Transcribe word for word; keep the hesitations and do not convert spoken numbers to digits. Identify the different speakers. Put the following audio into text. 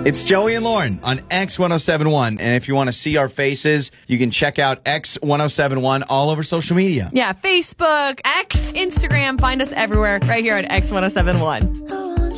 Speaker 1: It's Joey and Lauren on X ten seventy-one. And if you want to see our faces, you can check out X ten seventy-one all over social media.
Speaker 2: Yeah, Facebook, X, Instagram. Find us everywhere right here at X ten seventy-one.